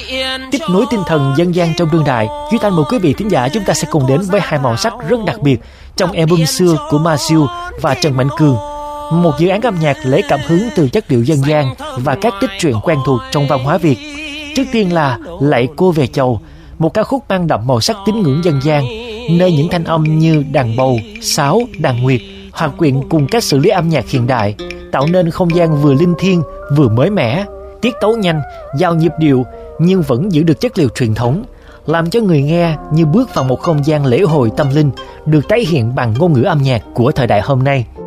Tiếp nối tinh thần dân gian trong đương đại, Duy Thanh mời quý vị thính giả chúng ta sẽ cùng đến với hai màu sắc rất đặc biệt trong album xưa của Ma Siêu và Trần Mạnh Cường. Một dự án âm nhạc lấy cảm hứng từ chất liệu dân gian và các tích truyện quen thuộc trong văn hóa Việt. Trước tiên là Lạy Cô Về Chầu, một ca khúc mang đậm màu sắc tín ngưỡng dân gian, nơi những thanh âm như đàn bầu, sáo, đàn nguyệt hòa quyện cùng các xử lý âm nhạc hiện đại, tạo nên không gian vừa linh thiêng vừa mới mẻ, tiết tấu nhanh, giao nhịp điệu nhưng vẫn giữ được chất liệu truyền thống, làm cho người nghe như bước vào một không gian lễ hội tâm linh được tái hiện bằng ngôn ngữ âm nhạc của thời đại hôm nay.